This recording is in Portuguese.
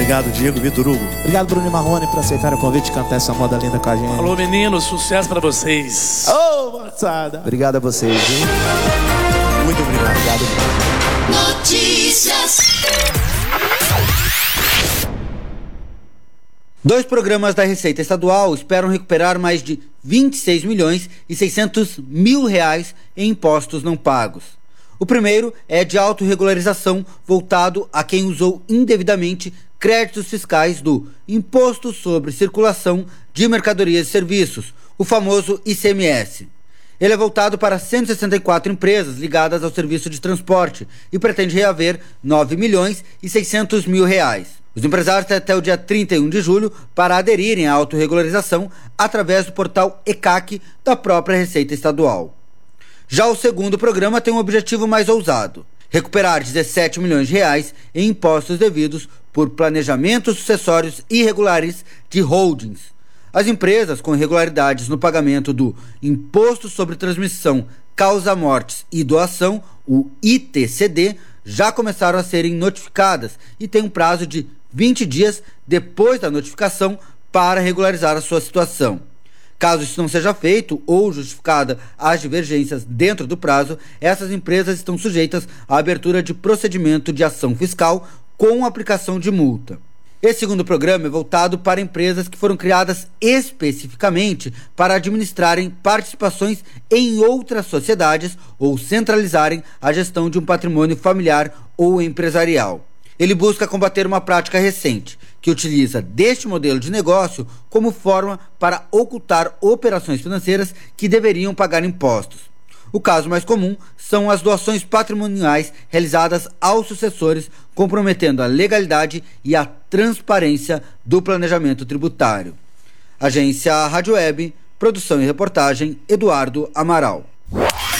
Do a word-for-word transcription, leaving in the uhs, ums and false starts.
Obrigado, Diego, Vitor Hugo. Obrigado, Bruno e Marrone, por aceitar o convite de cantar essa moda linda com a gente. Alô, meninos, sucesso pra vocês. Ô, oh, moçada. Obrigado a vocês, viu? Muito obrigado. Obrigado. Notícias. Dois programas da Receita Estadual esperam recuperar mais de vinte e seis milhões e seiscentos mil reais em impostos não pagos. O primeiro é de autorregularização voltado a quem usou indevidamente créditos fiscais do Imposto sobre Circulação de Mercadorias e Serviços, o famoso I C M S. Ele é voltado para cento e sessenta e quatro empresas ligadas ao serviço de transporte e pretende reaver nove milhões e seiscentos mil reais. Os empresários têm até o dia trinta e um de julho para aderirem à autorregularização através do portal E C A C da própria Receita Estadual. Já o segundo programa tem um objetivo mais ousado: recuperar dezessete milhões de reais em impostos devidos por planejamentos sucessórios irregulares de holdings. As empresas com irregularidades no pagamento do Imposto sobre Transmissão, Causa-Mortes e Doação, o I T C D, já começaram a serem notificadas e têm um prazo de vinte dias depois da notificação para regularizar a sua situação. Caso isso não seja feito ou justificada as divergências dentro do prazo, essas empresas estão sujeitas à abertura de procedimento de ação fiscal com aplicação de multa. Esse segundo programa é voltado para empresas que foram criadas especificamente para administrarem participações em outras sociedades ou centralizarem a gestão de um patrimônio familiar ou empresarial. Ele busca combater uma prática recente, que utiliza deste modelo de negócio como forma para ocultar operações financeiras que deveriam pagar impostos. O caso mais comum são as doações patrimoniais realizadas aos sucessores, comprometendo a legalidade e a transparência do planejamento tributário. Agência Rádio Web, produção e reportagem, Eduardo Amaral.